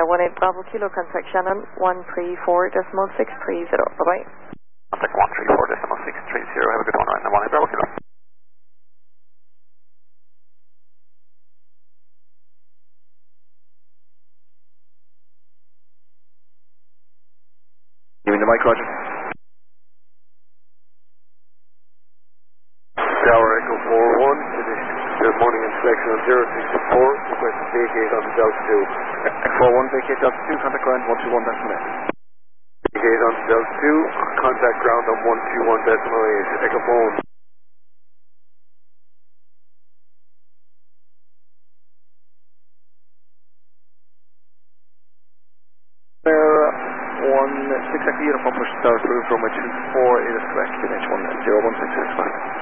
18 Bravo Kilo, contact Shannon 134.630. Bye-bye. Contact 134.630. Have a good one, right? 18 Bravo Kilo. You in the mic, Roger? Tower Echo 4-1, finish the morning inspection on 064, request to vacate on Delta 2. 4-1, vacate Delta 2, contact ground 121.8. Vacate on Delta 2, contact ground on 121.8, Echo phone. There, 16 uniform push tower through from which 4 is correct in H1 01665.